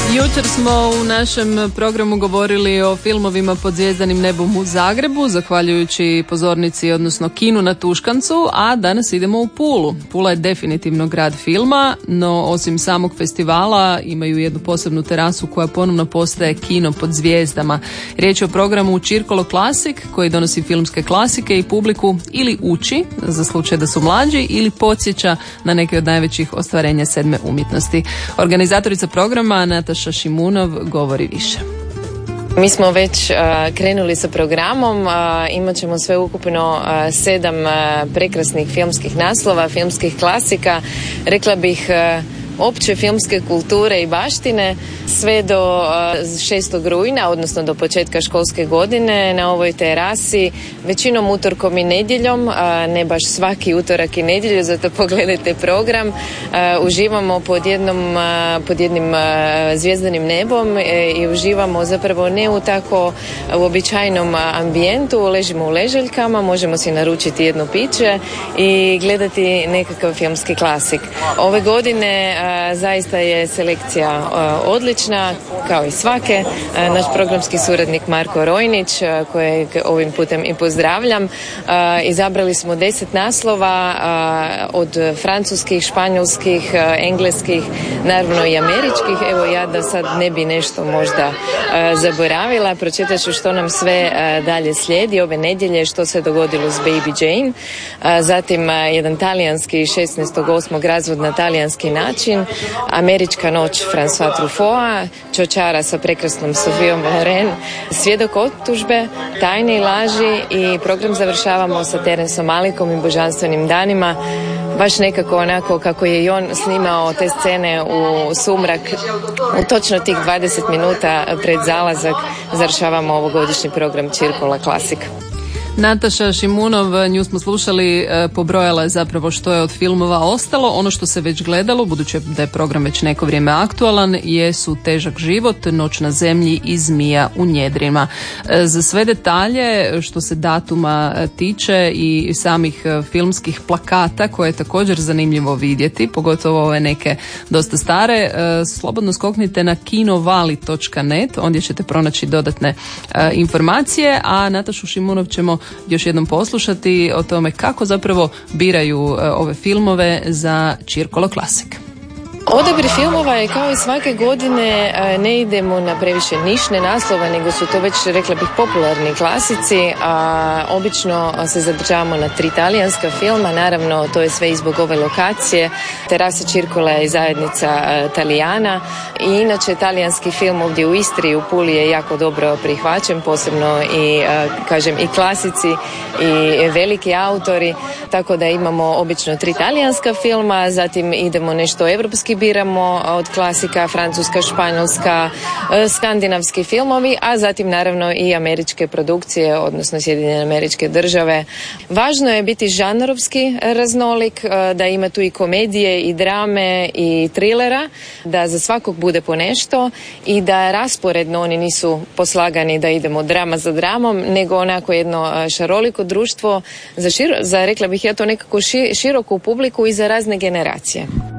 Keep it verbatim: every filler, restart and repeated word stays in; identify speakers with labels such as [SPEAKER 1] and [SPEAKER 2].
[SPEAKER 1] Jučer smo u našem programu govorili o filmovima pod zvjezdanim nebom u Zagrebu, zahvaljujući pozornici, odnosno kinu na Tuškancu, a danas idemo u Pulu. Pula je definitivno grad filma, no osim samog festivala imaju jednu posebnu terasu koja ponovno postaje kino pod zvijezdama. Riječ je o programu Circolo Classic koji donosi filmske klasike i publiku ili uči, za slučaj da su mlađi, ili podsjeća na neke od najvećih ostvarenja sedme umjetnosti. Organizatorica programa Nataša Šimunov govori više.
[SPEAKER 2] Mi smo već uh, krenuli sa programom, uh, imat ćemo sve ukupno uh, sedam uh, prekrasnih filmskih naslova, filmskih klasika, rekla bih uh, opće filmske kulture i baštine, sve do uh, šestog rujna, odnosno do početka školske godine na ovoj terasi, većinom utorkom i nedjeljom, uh, ne baš svaki utorak i nedjelju, zato pogledajte program. Uh, uživamo pod, jednom, uh, pod jednim uh, zvjezdanim nebom e, i uživamo zapravo ne u tako uobičajenom ambijentu, ležimo u ležaljkama, možemo si naručiti jedno piće i gledati nekakav filmski klasik. Ove godine uh, zaista je selekcija uh, odlična, kao i svake. Uh, naš programski suradnik Marko Rojnić, uh, kojeg ovim putem i pozdravljam. Uh, izabrali smo deset naslova uh, od francuskih, španjolskih, uh, engleskih, naravno i američkih. Evo ja da sad ne bi nešto možda uh, zaboravila, pročitat ću što nam sve uh, dalje slijedi ove nedjelje, što se dogodilo s Baby Jane. Uh, zatim uh, jedan talijanski šesnaestog osmog razvod na talijanski način, Američka noć François Truffaut, Čočara sa prekrasnom Sofijom Loren, Svjedok optužbe, Tajne i laži, i program završavamo sa Terensom Malikom i Božanstvenim danima. Baš nekako onako kako je i on snimao te scene u sumrak, u točno tih dvadeset minuta pred zalazak završavamo ovogodišnji program Circolo Classic.
[SPEAKER 1] Nataša Šimunov, nju smo slušali, pobrojala je zapravo što je od filmova ostalo. Ono što se već gledalo, budući da je program već neko vrijeme aktualan, jesu Težak život, Noć na zemlji i Zmija u njedrima. Za sve detalje što se datuma tiče i samih filmskih plakata, koje je također zanimljivo vidjeti, pogotovo ove neke dosta stare, slobodno skoknite na kinovali točka net, ondje ćete pronaći dodatne informacije, a Natašu Šimunov ćemo još jednom poslušati o tome kako zapravo biraju ove filmove za Circolo Classic.
[SPEAKER 2] Odabir filmova je kao i svake godine, ne idemo na previše nišne naslova, nego su to već, rekla bih, popularni klasici, a obično se zadržavamo na tri talijanska filma, naravno to je sve i zbog ove lokacije. Terasa Circola je zajednica Talijana i inače talijanski film ovdje u Istri, u Puli je jako dobro prihvaćen, posebno i, kažem, i klasici i veliki autori, tako da imamo obično tri talijanska filma, zatim idemo nešto evropski, biramo od klasika, francuska, španjolska, skandinavski filmovi, a zatim naravno i američke produkcije, odnosno Sjedinjene Američke Države. Važno je biti žanrovski raznolik, da ima tu i komedije i drame i trilera, da za svakog bude po nešto i da rasporedno oni nisu poslagani da idemo drama za dramom, nego onako jedno šaroliko društvo za, širo, za rekla bih ja to nekako ši, široku publiku i za razne generacije.